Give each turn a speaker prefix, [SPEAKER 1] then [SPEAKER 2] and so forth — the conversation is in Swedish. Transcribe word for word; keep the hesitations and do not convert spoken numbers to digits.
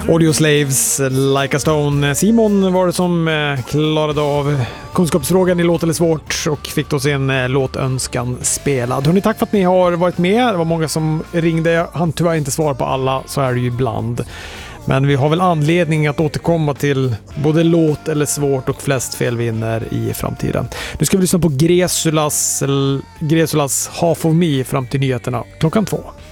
[SPEAKER 1] Audio Slaves, Like a Stone. Simon var det som klarade av kunskapsfrågan i Låt eller svårt och fick då sin låtönskan spelad. Hörrni, tack för att ni har varit med. Det var många som ringde. Han tyvärr inte svara på alla, så är det ju ibland. Men vi har väl anledning att återkomma till både låt eller svårt och flest fel vinner i framtiden. Nu ska vi lyssna på Gresulas, Gresulas Half of Me fram till nyheterna klockan två.